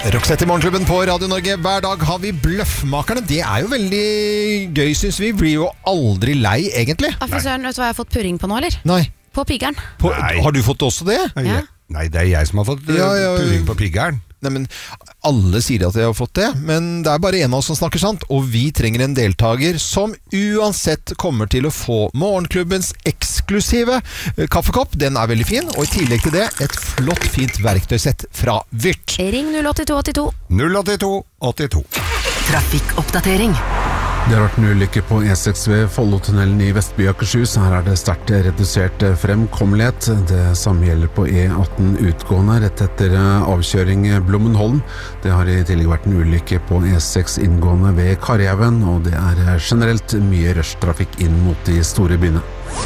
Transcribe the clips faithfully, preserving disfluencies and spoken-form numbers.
Roxette i Morgenklubben på Radio Norge. Hver dag har vi Bløffmakerne. Det er jo veldig gøy, synes vi. Blir jo aldri lei, egentlig. Ja, for Søren, vet du hva jeg har fått purring på nå, eller? Nei. På piggeren. På, har du fått også det? Ja. Nei, det er jeg som har fått Ja, ja, ja. purring på piggeren. Nei, men alle sier at jeg har fått det, men det er bare en av oss som snakker sant, og vi trenger en deltager som uansett kommer til å få Morgenklubbens eksklusive kaffekopp. Den er veldig fin, og i tillegg til det, et flott, fint verktøysett fra Vyrt. Ring null åtte to åtte to. null åtte to åtte to. Trafikkoppdatering. Det har vært en ulykke på E seks ved Follotunnelen i Vestby Akershus. Her er det sterkt redusert fremkommelighet. Det samme gjelder på E atten utgående rett etter avkjøring Blommenholm. Det har i tillegg vært en ulykke på E seks inngående ved Karjäven, og det er generelt mye rushtrafikk inn mot de store byene.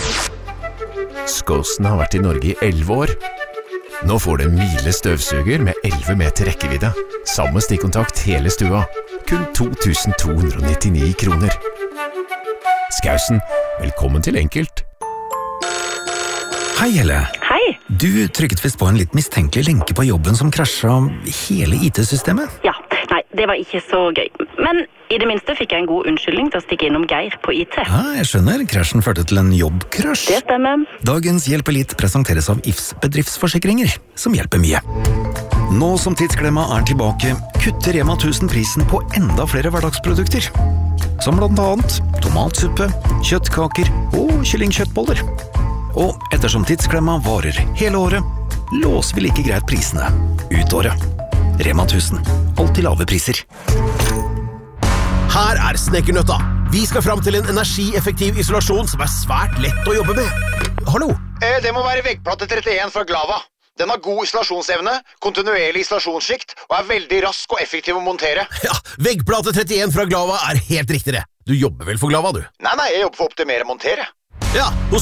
Skåsen har vært i Norge i elleve år. Nå får du en Miele støvsuger med elleve meter rekkevidde. Samme stikkontakt hele stua. Kun to tusen to hundre nittini kroner. Skausen, velkommen til Enkelt. Hei, Helle. Hei. Du trykket visst på en litt mistenkelig lenke på jobben som krasjet hele I T-systemet. Ja, nei, det var ikke så gøy. Men i det minste fikk jeg en god unnskyldning til å stikke innom Geir på I T. Ja, jeg skjønner. Krasjen førte til en jobbkrasj. Det stemmer. Dagens Hjelp Elite presenteres av I F S bedriftsforsikringer, som hjelper mye. Nå som tidsklemma er tilbake, kutter Rema tusen prisen på enda flere hverdagsprodukter. Som blant annet tomatsuppe, kjøttkaker og kyllingkjøttboller. Og ettersom tidsklemma varer hele året, låser vi like greit prisene ut året. Rema tusen. Alltid lave priser. Her er Snekkernøtta. Vi skal fram til en energieffektiv isolasjon som er svært lett å jobbe med. Hallo? Eh, det må være veggplate trettien fra Glava. Den har god isolasjonsevne, kontinuerlig isolasjonsskikt og er veldig rask og effektiv å montere. Ja, veggplate trettien fra Glava er helt riktig det. Du jobber vel for Glava, du? Nei, nei, jeg jobber for å optimere montere. Ja, hos